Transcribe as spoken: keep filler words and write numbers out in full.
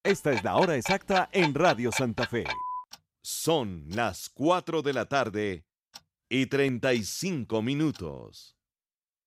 Esta es la hora exacta en Radio Santa Fe. Son las cuatro de la tarde y treinta y cinco minutos.